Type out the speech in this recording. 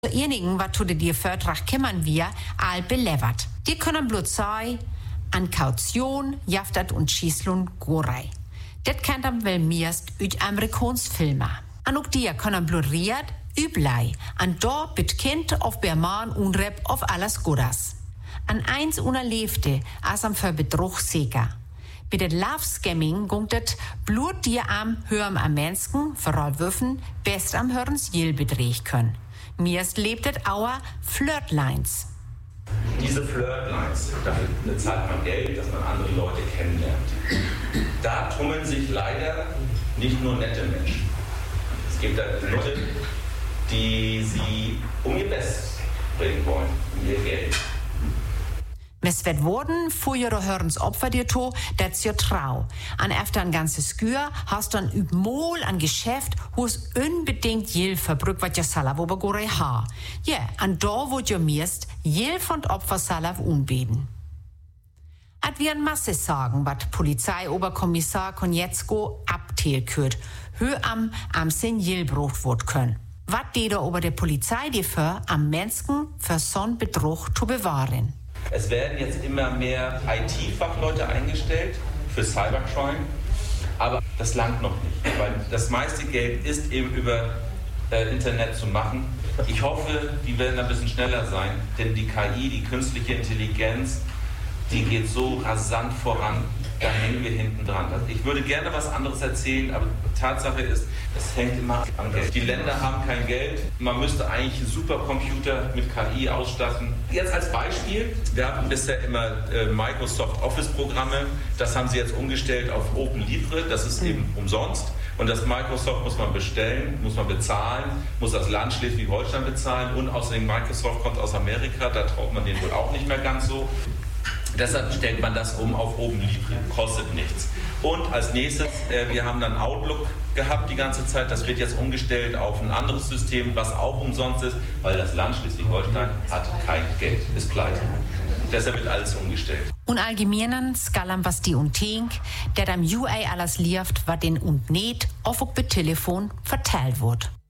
Eenigen, wat zu die Vertrag kümmern wir, all belevert. Die können bloß sei, an Kaution, Jaftat und Schießlun Gorei. Det kennt am wel meist üt Amerikans Filme. An ook die können bloß riert, üblei, an dort bit Kind auf Berman unrep auf alles Godas. An eins unerlebte, as am für Betrug sicher. Bei der Love-Scamming gungt det blut dir am Hörm am Menschen, vooral Würfen, best am Hörens Jill bedreht können. Meist lebt es auch Flirtlines. Diese Flirtlines, dafür zahlt man Geld, dass man andere Leute kennenlernt. Da tummeln sich leider nicht nur nette Menschen. Es gibt da Leute, die sie um ihr Bestes bringen wollen, um ihr Geld. Mes wird worden, für ihre Hörens Opfer dir to, das ja trau. An efter ein ganzes Gür hast du an übmol an Geschäft, wo es unbedingt jil verbrückt, wat ja Salav obergore ha. Ja, an da wo ja meist jil von Opfer Salav unbeden. At wir an Masse sagen, wat Polizeioberkommissar Konietzko abtelkürt, hö am sin jil brucht wort können. Wat die da ober der Polizei die für am Menschen für son Betrug zu bewahren. Es werden jetzt immer mehr IT-Fachleute eingestellt für Cybercrime, aber das langt noch nicht, weil das meiste Geld ist eben über Internet zu machen. Ich hoffe, die werden ein bisschen schneller sein, denn die KI, die künstliche Intelligenz, die geht so rasant voran, da hängen wir hinten dran. Also ich würde gerne was anderes erzählen, aber Tatsache ist, es hängt immer am Geld. Die Länder haben kein Geld, man müsste eigentlich einen Supercomputer mit KI ausstatten. Jetzt als Beispiel, wir hatten bisher immer Microsoft Office-Programme, das haben sie jetzt umgestellt auf OpenLibre, das ist eben umsonst. Und das Microsoft muss man bestellen, muss man bezahlen, muss das Land Schleswig-Holstein bezahlen und außerdem Microsoft kommt aus Amerika, da traut man denen wohl auch nicht mehr ganz so. Deshalb stellt man das um auf OpenLibre, kostet nichts. Und als nächstes, wir haben dann Outlook gehabt die ganze Zeit, das wird jetzt umgestellt auf ein anderes System, was auch umsonst ist, weil das Land Schleswig-Holstein hat kein Geld, ist pleite. Deshalb wird alles umgestellt. Und allgemeinen skalam was die und Tink, der am UA alles lieft, was den und nicht, auf auch per Telefon verteilt wird.